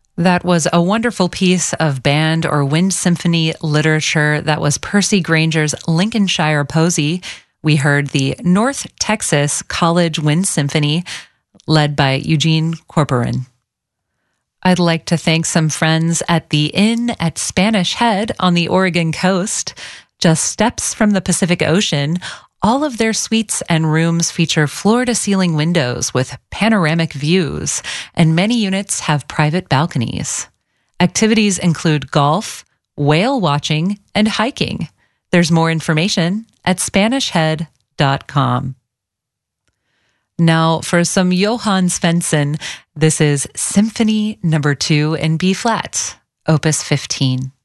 That was a wonderful piece of band or wind symphony literature. That was Percy Granger's Lincolnshire Posy. We heard the North Texas College Wind Symphony, led by Eugene Corporon. I'd like to thank some friends at the Inn at Spanish Head on the Oregon coast, just steps from the Pacific Ocean. All of their suites and rooms feature floor-to-ceiling windows with panoramic views, and many units have private balconies. Activities include golf, whale watching, and hiking. There's more information at SpanishHead.com. Now for some Johann Svensson, this is Symphony No. 2 in B-flat, Opus 15.